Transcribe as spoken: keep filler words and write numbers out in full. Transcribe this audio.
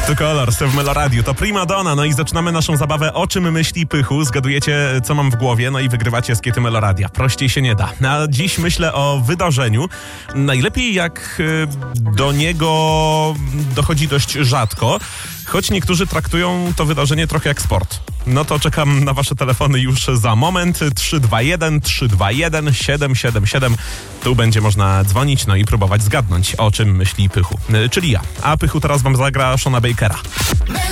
To Colors w Meloradiu, to Prima Donna, no i zaczynamy naszą zabawę O czym myśli Pychu. Zgadujecie, co mam w głowie, no i wygrywacie skiety Meloradia. Prościej się nie da. A dziś myślę o wydarzeniu. Najlepiej jak do niego dochodzi dość rzadko, choć niektórzy traktują to wydarzenie trochę jak sport. No to czekam na wasze telefony już za moment. trzy dwa jeden, trzy dwa jeden, siedem siedem siedem. Tu będzie można dzwonić, no i próbować zgadnąć, o czym myśli Pychu. Czyli ja. A Pychu teraz wam zagra Shona Bakera.